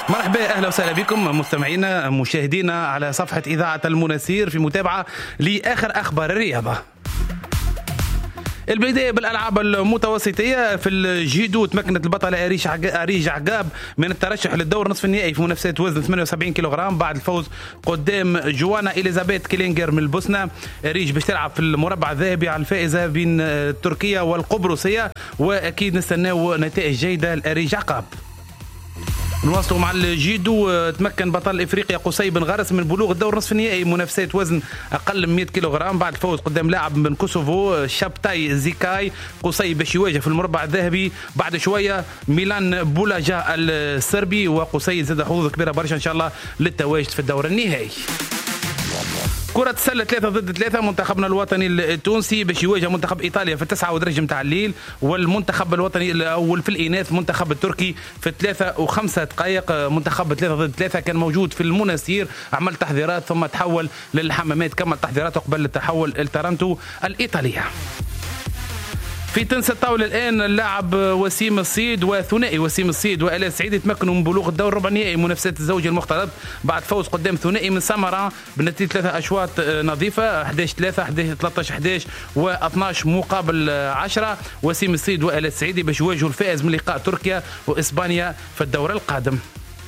مرحبا، اهلا وسهلا بكم مستمعينا مشاهدينا على صفحه اذاعه المناسير في متابعه لاخر اخبار الرياضه. البداية بالألعاب المتوسطية. في الجيدو تمكنت البطلة أريج عقاب من الترشح للدور نصف النهائي في منافسات وزن 78 كيلوغرام بعد الفوز قدام جوانا إليزابيث كيلينجر من البوسنة. أريج باش تلعب في المربع الذهبي على الفائزة بين تركيا والقبرصية، وأكيد نستناو نتائج جيدة لأريج عقاب. نواصلوا مع الجيدو. تمكن بطل افريقيا قصي بن غرس من بلوغ الدور نصف النهائي منافسات وزن اقل من 100 كيلوغرام بعد الفوز قدام لاعب من كوسوفو شابتاي زيكاي. قصي باش يواجه في المربع الذهبي بعد شويه ميلان بولاجا الصربي، وقصي زاد حظوظ كبيره برشا ان شاء الله للتواجد في الدور النهائي. كرة السلة 3-3 منتخبنا الوطني التونسي باش يواجه منتخب ايطاليا في 9 ودرجة متاع الليل، والمنتخب الوطني الاول في الاناث منتخب التركي في 3 و5 دقائق. منتخب 3-3 كان موجود في المناسير، عمل تحضيرات ثم تحول للحمامات، كمل تحضيراته قبل التحول لتارنتو الإيطالية. في تنس الطاولة الآن اللاعب وسيم الصيد وثنائي وسيم الصيد وآلاء السعيد تمكنوا من بلوغ الدور الربع النهائي منافسات الزوج المختلط بعد فوز قدام ثنائي من سمرة بنتيجة 3 أشواط نظيفة 11-3 13-11 و12 مقابل 10. وسيم الصيد وآلاء السعيد باش يواجهوا الفائز من لقاء تركيا وإسبانيا في الدور القادم.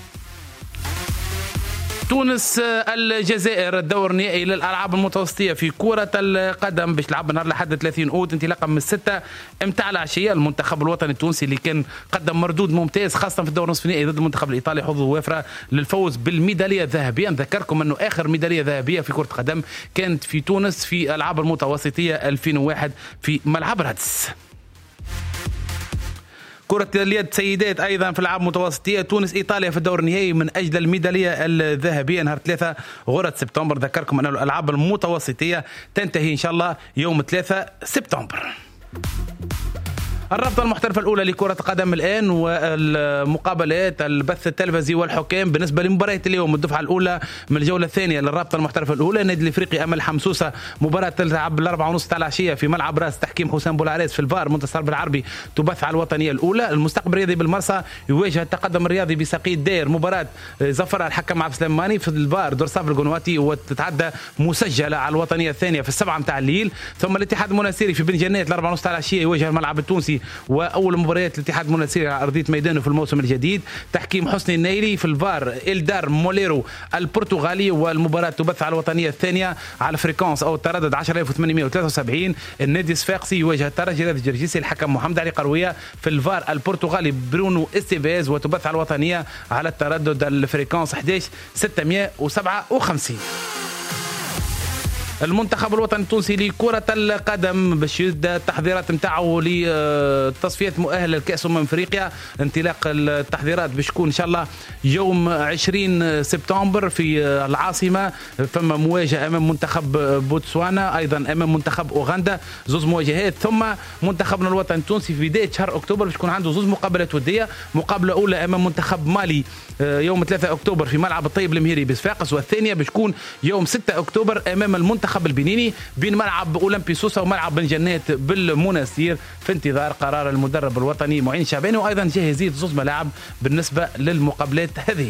تونس الجزائر الدور النهائي للألعاب المتوسطية في كرة القدم باش تلعب نهار الأحد 30 أوت انطلاقا من 6 متاع العشية. المنتخب الوطني التونسي اللي كان قدم مردود ممتاز خاصة في الدور نصف النهائي ضد المنتخب الإيطالي حظوظ وافرة للفوز بالميدالية الذهبية. نذكركم أنه آخر ميدالية ذهبية في كرة قدم كانت في تونس في الألعاب المتوسطية 2001 في ملعب رادس. كرة اليد سيدات أيضا في الألعاب المتوسطية تونس إيطاليا في الدور النهائي من أجل الميدالية الذهبية نهار 3 غرة سبتمبر. ذكركم أن الألعاب المتوسطية تنتهي إن شاء الله يوم 3 سبتمبر. الرابطة المحترفة الأولى لكرة القدم الآن والمقابلات البث التلفزي والحكام بالنسبة لمباريات اليوم الدفعة الأولى من الجولة الثانية للرابطة المحترفة الأولى. النادي الإفريقي أمل حمسوسة مباراة تلعب 4:30 تاع العشية في ملعب راس تحكيم حسام بولعريس في الفار منتصر بالعربي تبث على الوطنية الأولى. المستقبل الرياضي بالمرسى يواجه التقدم الرياضي بسقي الدير مباراة زفر الحكم عبد السلام ماني في الفار دورساف القنواتي وتتعدى مسجلة على الوطنية الثانية في 7 متاع الليل. ثم الاتحاد المناسيري في بن جنات 4:30 تاع العشية يواجه الملعب التونسي واول مباريات الاتحاد المناسيري على ارضيه ميدانه في الموسم الجديد. تحكيم حسني النيلي في الفار إلدار موليرو البرتغالي، والمباراه تبث على الوطنيه الثانيه على فريكونس او التردد 10873. النادي الصفاقسي يواجه الترجي الرياضي الجرجيسي الحكم محمد علي قرويه في الفار البرتغالي برونو استيفيز وتبث على الوطنيه على التردد الفريكونس 11657. المنتخب الوطني التونسي لكرة القدم باش يبدا التحضيرات نتاعو لتصفيات مؤهلة لكأس افريقيا. انطلاق التحضيرات باش تكون ان شاء الله يوم 20 سبتمبر في العاصمة. فما مواجهة امام منتخب بوتسوانا ايضا امام منتخب اوغندا، زوز مواجهات. ثم منتخبنا الوطني التونسي في بداية شهر اكتوبر باش تكون عنده زوز مقابلات ودية، مقابلة اولى امام منتخب مالي يوم 3 اكتوبر في ملعب الطيب المهيري بصفاقس، والثانية باش تكون يوم 6 اكتوبر امام المنتخب البنيني بين ملعب اولمبي سوسه وملعب بن جنات بالمناسير في انتظار قرار المدرب الوطني معين شعباني، وايضا جاهزيه زوز ملاعب بالنسبه للمقابلات هذه.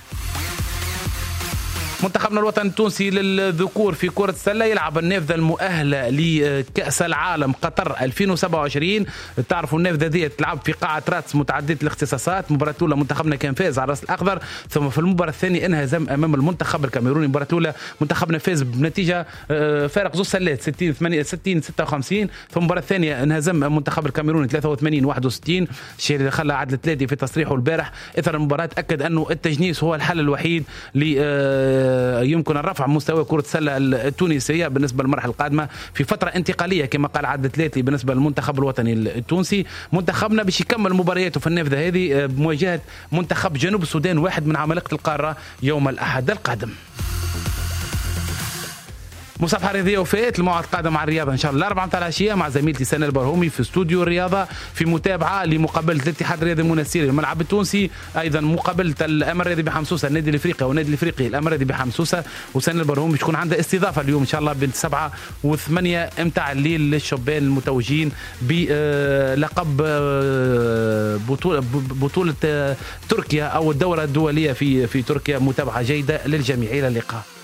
منتخبنا الوطني التونسي للذكور في كرة السلة يلعب النافذة المؤهلة لكأس العالم قطر 2027. تعرفوا النافذة دي تلعب في قاعة راتس متعددة الاختصاصات. مباراة الأولى منتخبنا كان فاز على الراس الأخضر، ثم في المباراة الثانية انهزم أمام المنتخب الكاميروني. المباراة الأولى منتخبنا فاز بنتيجة فارق زوج سلات 60-56. ثم المباراة الثانية انهزم المنتخب الكاميروني 83-61. الشيء اللي خلى عدل الثلاثي في تصريحه البارح إثر المباراة أكد أنه التجنيس هو الحل الوحيد يمكن الرفع مستوى كرة السلة التونسية بالنسبة للمرحلة القادمة في فترة انتقالية كما قال عدل ثلاثي بالنسبة للمنتخب الوطني التونسي. منتخبنا باش يكمل مبارياته في النافذة هذه بمواجهة منتخب جنوب السودان واحد من عمالقة القارة يوم الأحد القادم. مصافحه رياضيه وفات. الموعد قادم مع الرياضه ان شاء الله الاربعاء نتاع العشيه مع زميلتي سنة البرهومي في استوديو الرياضه في متابعه لمقابله الاتحاد الرياضي المنسيري الملعب التونسي، ايضا مقابله الامر الرياضي بحمصوصه النادي الافريقي والنادي الافريقي الامر الرياضي بحمصوصه. وسنة البرهومي تكون عندها استضافه اليوم ان شاء الله بين 7 و8 متاع الليل للشبان المتوجين بلقب بطوله تركيا او الدوره الدوليه في تركيا. متابعه جيده للجميع، الى اللقاء.